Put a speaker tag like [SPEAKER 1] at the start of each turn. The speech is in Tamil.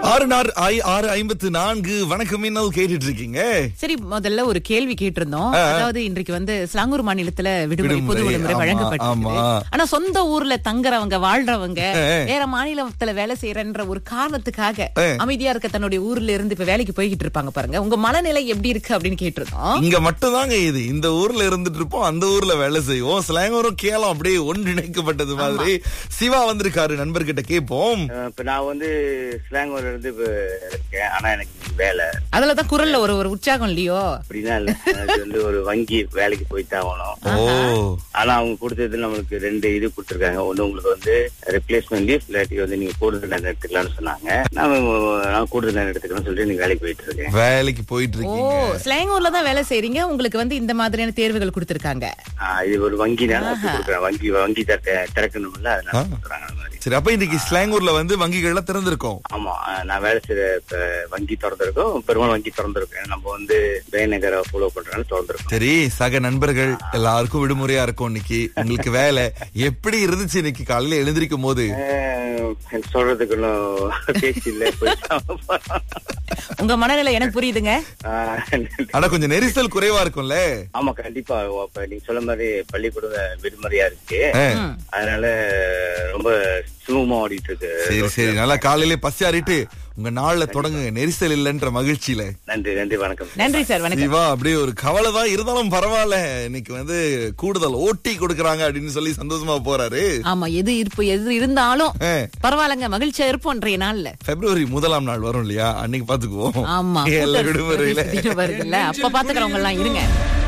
[SPEAKER 1] 6:54 வணக்கம் இன்னும் கேட்டுட்டு இருக்கீங்க.
[SPEAKER 2] சரி, முதல்ல ஒரு கேள்வி கேட்டிருந்தோம். அதாவது இன்றைக்கு ஸ்லாங்கூர் மாநிலத்துல பொது விடுமுறை வழங்கப்பட்டிருக்கு. ஆனா சொந்த ஊர்ல தங்குறவங்க வாழ்றவங்க வேற மாநிலத்துல வேலை செய்யறன்ற ஒரு காரணத்துக்காக அமைதியா இருக்க தன்னுடைய ஊர்ல இருந்து இப்ப வேலைக்கு போய்கிட்டு இருப்பாங்க பாருங்க. உங்க மனநிலை எப்படி இருக்கு அப்படின்னு கேட்டிருந்தோம்.
[SPEAKER 1] இங்க மட்டும் தாங்க இது, இந்த ஊர்ல இருந்துட்டு இருப்போம், அந்த ஊர்ல வேலை செய்வோம். ஸ்லாங்கூரும் கேலம் அப்படியே ஒன்றிணைக்கப்பட்டது மாதிரி. சிவா வந்திருக்காரு, நண்பர்கிட்ட கேட்போம்.
[SPEAKER 3] இப்ப நான் ஸ்லாங்கூர்ல இருந்து இருக்கேன். ஆனா எனக்கு வேலை
[SPEAKER 2] அதுலதான் குரல்ல ஒரு உற்சாகம் இல்லையோ?
[SPEAKER 3] அப்படின்னா இல்ல, ஒரு வங்கி வேலைக்கு போய்தான் ஆகணும். ஆனா அவங்க கொடுத்தது நம்மளுக்கு 2 இது கொடுத்துருக்காங்க. ஒண்ணு உங்களுக்கு ரிப்ளேஸ்மெண்ட் லீவ், இல்லாட்டி நீங்க கூடுதல் நேரம் எடுத்துக்கலாம்னு சொன்னாங்க. நான் கூடுதல் நேரம் எடுத்துக்கலாம்னு சொல்லிட்டு நீங்க வேலைக்கு போயிட்டு இருக்கீங்க.
[SPEAKER 2] ஸ்லாங்கூர்ல தான் வேலை செய்றீங்க, உங்களுக்கு இந்த மாதிரியான தேர்வுகள் கொடுத்திருக்காங்க.
[SPEAKER 3] இது ஒரு வங்கி வங்கி திறக்கணும்ல, அதனால கொடுக்குறாங்க.
[SPEAKER 1] சரி, அப்ப இன்னைக்கு ஸ்லாங்கூர்ல வங்கிகள்லாம் திறந்திருக்கோம்.
[SPEAKER 3] ஆமா, நான் வேலை செய்யற வங்கி திறந்திருக்கோம், பெருமாள் வங்கி திறந்திருக்கேன். நம்ம பேநகரை ஃபாலோ பண்றதுனால திறந்திருக்கோம்.
[SPEAKER 1] சரி, சக நண்பர்கள் எல்லாருக்கும் விடுமுறையா இருக்கும் இன்னைக்கு. உங்களுக்கு வேலை எப்படி இருந்துச்சு இன்னைக்கு காலையில எழுந்திருக்கும் போது?
[SPEAKER 3] சொல்றதுக்கு பேச்சு இல்ல.
[SPEAKER 2] உங்க மனநிலை எனக்கு புரியுதுங்க.
[SPEAKER 1] ஆனா கொஞ்சம் நெரிசல் குறைவா இருக்கும்ல?
[SPEAKER 3] ஆமா, கண்டிப்பா. நீங்க சொல்ல மாதிரி பள்ளிக்கூட விடுமுறையா இருக்கு, அதனால ரொம்ப சுலபமா ஓடிட்டு இருக்கு.
[SPEAKER 1] சரி சரி, நல்லா காலையில பசியாறிட்டு உங்க நாள்ல தொடங்குங்க, நெரிசல் இல்லன்ற மகிழ்ச்சியில.
[SPEAKER 3] நன்றி, வணக்கம்.
[SPEAKER 2] நன்றி சார், வணக்கம்.
[SPEAKER 1] சிவா, அப்படியே ஒரு கவலைதான் இருந்தாலும் பரவாயில்ல, இன்னைக்கு கூடுதல் ஓட்டி கொடுக்கறாங்க அப்படின்னு சொல்லி சந்தோஷமா போறாரு.
[SPEAKER 2] ஆமா, எது இருந்தாலும் பரவாயில்லங்க, மகிழ்ச்சியா இருப்போம். இன்றைய நாள்ல
[SPEAKER 1] பிப்ரவரி 1ஆம் நாள் வரும் இல்லையா, அன்னைக்கு பாத்துக்குவோம்.
[SPEAKER 2] ஆமா,
[SPEAKER 1] விடுமுறையில
[SPEAKER 2] வருதுல்ல, அப்ப பாத்துக்கிறவங்க எல்லாம் இருங்க.